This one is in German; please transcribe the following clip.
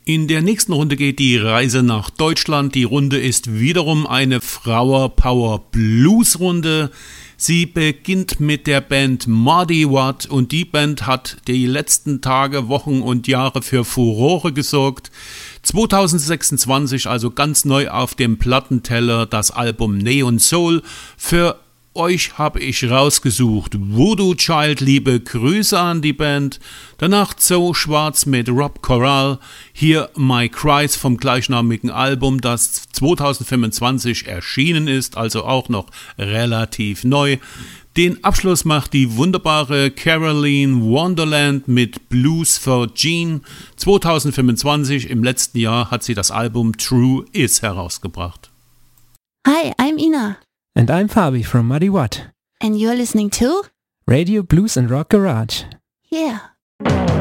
In der nächsten Runde geht die Reise nach Deutschland. Die Runde ist wiederum eine Flower-Power-Blues-Runde. Sie beginnt mit der Band Muddy Watt und die Band hat die letzten Tage, Wochen und Jahre für Furore gesorgt. 2026, also ganz neu auf dem Plattenteller, das Album Neon Soul. Für euch habe ich rausgesucht Voodoo Child, liebe Grüße an die Band. Danach Zoe Schwarz mit Rob Corral. Hier My Cries vom gleichnamigen Album, das 2025 erschienen ist, also auch noch relativ neu. Den Abschluss macht die wunderbare Caroline Wonderland mit Blues for Jean. 2025, im letzten Jahr, hat sie das Album True Is herausgebracht. Hi, I'm Ina. And I'm Fabi from Muddy Watt. And you're listening to Radio Blues and Rock Garage. Yeah.